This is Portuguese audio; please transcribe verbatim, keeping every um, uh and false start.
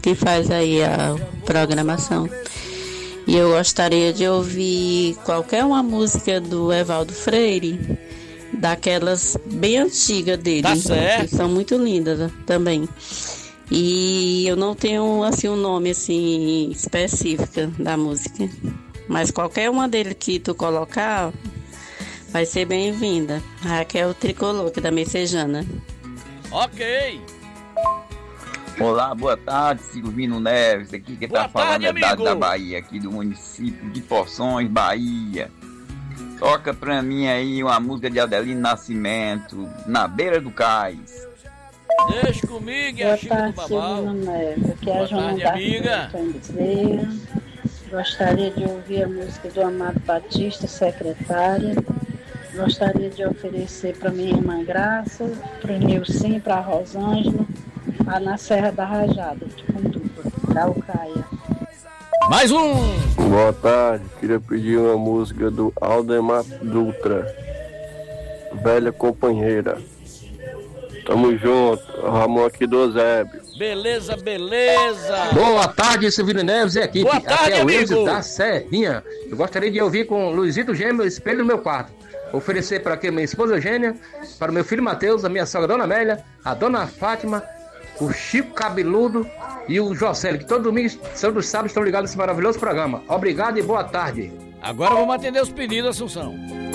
que faz aí a programação. E eu gostaria de ouvir qualquer uma música do Evaldo Freire, daquelas bem antigas dele, tá certo, que são muito lindas também. E eu não tenho assim um nome assim específico da música, mas qualquer uma dele que tu colocar vai ser bem-vinda. Raquel Tricolor, que é da Messejana. Ok. Olá, boa tarde, Silvino Neves, aqui que boa tá falando tarde, é da, amigo. da Bahia, aqui do município de Poções, Bahia. Toca pra mim aí uma música de Adelino Nascimento, Na Beira do Cais. Deixa comigo, é a Chica do Babau. Aqui é a Joana tarde, amiga. Gostaria de ouvir a música do Amado Batista, Secretária. Gostaria de oferecer para minha irmã Graça, para o Nilcim, para a Rosângela, lá na Serra da Rajada, de Cunduba, Calcaia. Mais um! Boa tarde, queria pedir uma música do Aldemar Dutra, Velha Companheira. Tamo junto, Ramon aqui do Eusébio. Beleza, beleza. Boa tarde, Silvino Neves e equipe. Boa tarde, aqui é o amigo. Wilson da Serrinha. Eu gostaria de ouvir com Luizito Gêmeo, Espelho no Meu Quarto. Oferecer para aqui minha esposa Eugênia, para o meu filho Matheus, a minha sogra Dona Amélia, a Dona Fátima, o Chico Cabeludo e o Jocelyn, que todo domingo, todo sábado estão ligados nesse maravilhoso programa. Obrigado e boa tarde. Agora vamos atender os pedidos, Assunção.